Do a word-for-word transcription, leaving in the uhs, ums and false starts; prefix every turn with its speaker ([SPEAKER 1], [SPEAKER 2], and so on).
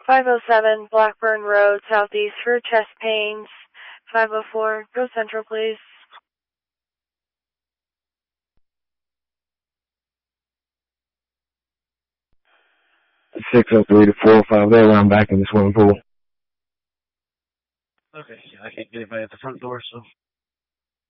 [SPEAKER 1] five oh seven Blackburn Road, Southeast for chest pains. five oh four, go central, please.
[SPEAKER 2] six oh three to four oh five, they're around back in the swimming pool.
[SPEAKER 3] Okay, yeah, I can't get anybody at the front door, so